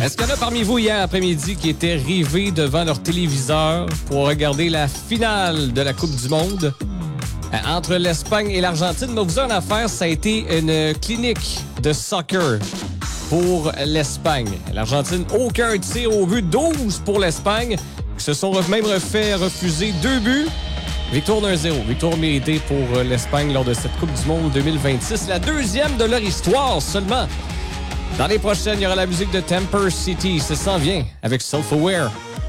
Est-ce qu'il y en a parmi vous hier après-midi qui étaient rivés devant leur téléviseur pour regarder la finale de la Coupe du Monde entre l'Espagne et l'Argentine? Mais vous en affaire, ça a été une clinique de soccer pour l'Espagne. L'Argentine, aucun tir au but, 12 pour l'Espagne, qui se sont même fait refuser 2 buts. Victoire d'1-0. Victoire méritée pour l'Espagne lors de cette Coupe du Monde 2026. La deuxième de leur histoire seulement. Dans les prochaines, il y aura la musique de Temper City. Ça s'en vient avec Self-Aware.